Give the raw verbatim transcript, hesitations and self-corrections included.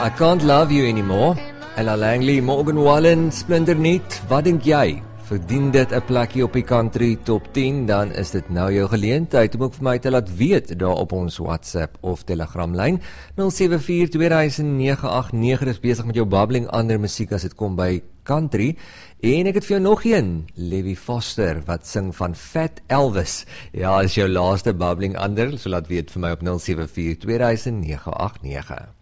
I Can't Love You Anymore. Ella Langley, Morgan Wallen, Splinter Niet. Wat dink jy? Verdien dit 'n plekkie op die country top tien, dan is dit nou jou geleentheid om ook vir my te laat weet daar op ons WhatsApp of Telegram lyn nul sewe vier twee nege agt nege. Is besig met jou babbling ander musiek as dit kom by country. En ek het vir jou nog een, Levi Foster, wat sing van Fat Elvis. Ja, is jou laaste babbling ander, so laat weet vir my op nul sewe vier twee nege agt nege.